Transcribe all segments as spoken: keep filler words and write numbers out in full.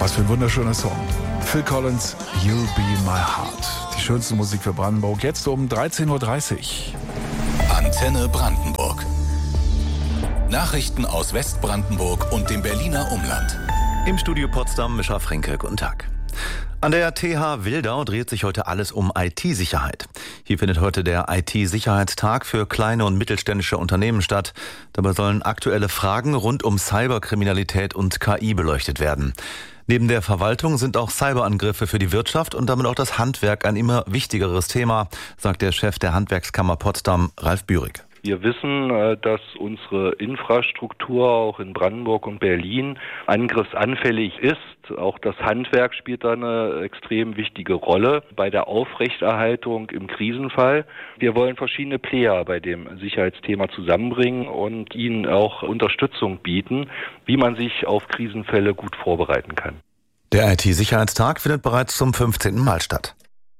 Was für ein wunderschöner Song. Phil Collins, You'll Be My Heart. Die schönste Musik für Brandenburg. Jetzt um dreizehn Uhr dreißig. Antenne Brandenburg. Nachrichten aus Westbrandenburg und dem Berliner Umland. Im Studio Potsdam, Mischa Fränke, guten Tag. An der T H Wildau dreht sich heute alles um I T-Sicherheit. Hier findet heute der I T-Sicherheitstag für kleine und mittelständische Unternehmen statt. Dabei sollen aktuelle Fragen rund um Cyberkriminalität und K I beleuchtet werden. Neben der Verwaltung sind auch Cyberangriffe für die Wirtschaft und damit auch das Handwerk ein immer wichtigeres Thema, sagt der Chef der Handwerkskammer Potsdam, Ralf Bührig. Wir wissen, dass unsere Infrastruktur auch in Brandenburg und Berlin angriffsanfällig ist. Auch das Handwerk spielt da eine extrem wichtige Rolle bei der Aufrechterhaltung im Krisenfall. Wir wollen verschiedene Player bei dem Sicherheitsthema zusammenbringen und ihnen auch Unterstützung bieten, wie man sich auf Krisenfälle gut vorbereiten kann. Der I T-Sicherheitstag findet bereits zum fünfzehnten Mal statt.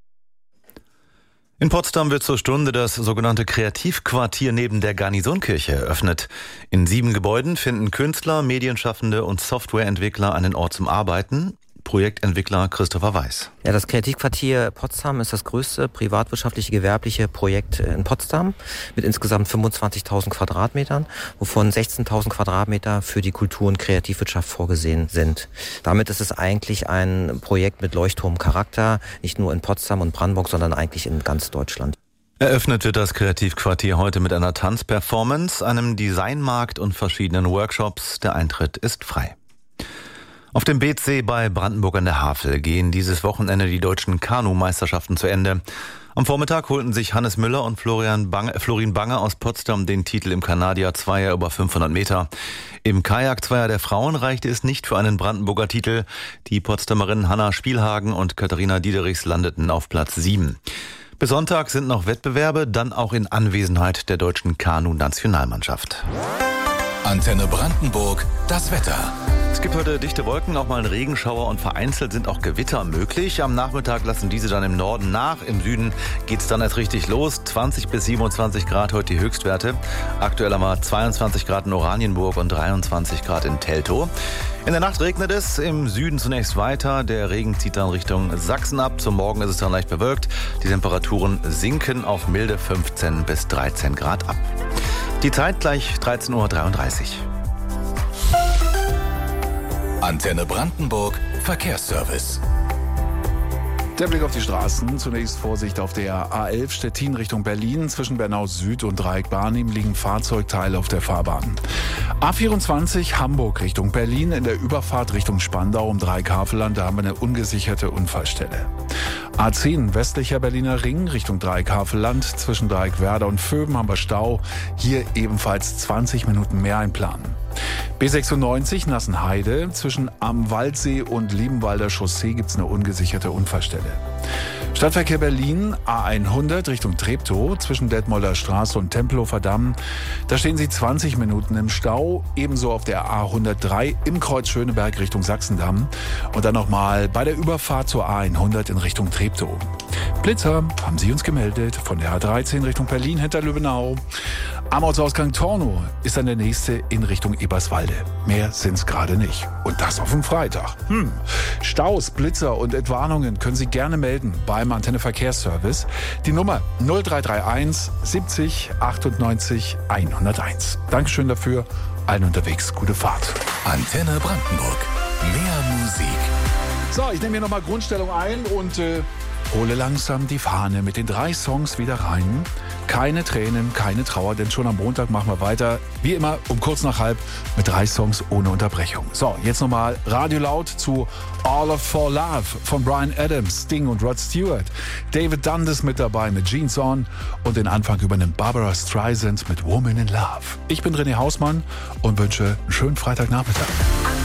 In Potsdam wird zur Stunde das sogenannte Kreativquartier neben der Garnisonkirche eröffnet. In sieben Gebäuden finden Künstler, Medienschaffende und Softwareentwickler einen Ort zum Arbeiten. Projektentwickler Christopher Weiß. Ja, das Kreativquartier Potsdam ist das größte privatwirtschaftliche gewerbliche Projekt in Potsdam mit insgesamt fünfundzwanzigtausend Quadratmetern, wovon sechzehntausend Quadratmeter für die Kultur- und Kreativwirtschaft vorgesehen sind. Damit ist es eigentlich ein Projekt mit Leuchtturmcharakter, nicht nur in Potsdam und Brandenburg, sondern eigentlich in ganz Deutschland. Eröffnet wird das Kreativquartier heute mit einer Tanzperformance, einem Designmarkt und verschiedenen Workshops. Der Eintritt ist frei. Auf dem Beetsee bei Brandenburg an der Havel gehen dieses Wochenende die deutschen Kanu-Meisterschaften zu Ende. Am Vormittag holten sich Hannes Müller und Florian Bange, Florin Bange aus Potsdam den Titel im Kanadier-Zweier über fünfhundert Meter. Im Kajak-Zweier der Frauen reichte es nicht für einen Brandenburger Titel. Die Potsdamerinnen Hanna Spielhagen und Katharina Diederichs landeten auf Platz sieben. Bis Sonntag sind noch Wettbewerbe, dann auch in Anwesenheit der deutschen Kanu-Nationalmannschaft. Antenne Brandenburg, das Wetter. Es gibt heute dichte Wolken, auch mal ein Regenschauer und vereinzelt sind auch Gewitter möglich. Am Nachmittag lassen diese dann im Norden nach. Im Süden geht's dann erst richtig los. zwanzig bis siebenundzwanzig Grad heute die Höchstwerte. Aktuell haben wir zweiundzwanzig Grad in Oranienburg und dreiundzwanzig Grad in Teltow. In der Nacht regnet es, im Süden zunächst weiter. Der Regen zieht dann Richtung Sachsen ab. Zum Morgen ist es dann leicht bewölkt. Die Temperaturen sinken auf milde fünfzehn bis dreizehn Grad ab. Die Zeit gleich dreizehn Uhr dreiunddreißig. Antenne Brandenburg, Verkehrsservice. Der Blick auf die Straßen. Zunächst Vorsicht auf der A elf Stettin Richtung Berlin. Zwischen Bernau Süd und Dreieck Barnim liegen Fahrzeugteile auf der Fahrbahn. A vierundzwanzig Hamburg Richtung Berlin. In der Überfahrt Richtung Spandau um Dreieck Havelland. Da haben wir eine ungesicherte Unfallstelle. A zehn westlicher Berliner Ring Richtung Dreieck Havelland. Zwischen Dreieck Werder und Vöben haben wir Stau. Hier ebenfalls zwanzig Minuten mehr einplanen. B sechsundneunzig Nassenheide. Zwischen Am Waldsee und Liebenwalder Chaussee gibt es eine ungesicherte Unfallstelle. Stadtverkehr Berlin, A hundert Richtung Treptow, zwischen Detmolder Straße und Tempelhofer Damm. Da stehen Sie zwanzig Minuten im Stau, ebenso auf der A hundertdrei im Kreuz Schöneberg Richtung Sachsendamm. Und dann nochmal bei der Überfahrt zur A hundert in Richtung Treptow. Blitzer haben Sie uns gemeldet von der A dreizehn Richtung Berlin hinter Lübbenau. Am Ortsausgang Tornow ist dann der nächste in Richtung Eberswalde. Mehr sind's gerade nicht. Und das auf dem Freitag. Hm. Staus, Blitzer und Entwarnungen können Sie gerne melden beim Antenne Verkehrsservice. Die Nummer null drei drei eins siebzig achtundneunzig hunderteins. Dankeschön dafür. Allen unterwegs gute Fahrt. Antenne Brandenburg. Mehr Musik. So, ich nehme hier nochmal Grundstellung ein und äh, hole langsam die Fahne mit den drei Songs wieder rein. Keine Tränen, keine Trauer, denn schon am Montag machen wir weiter. Wie immer um kurz nach halb mit drei Songs ohne Unterbrechung. So, jetzt nochmal Radio laut zu All of For Love von Bryan Adams, Sting und Rod Stewart. David Dundas mit dabei mit Jeans On und den Anfang übernimmt Barbara Streisand mit Woman in Love. Ich bin René Hausmann und wünsche einen schönen Freitagnachmittag.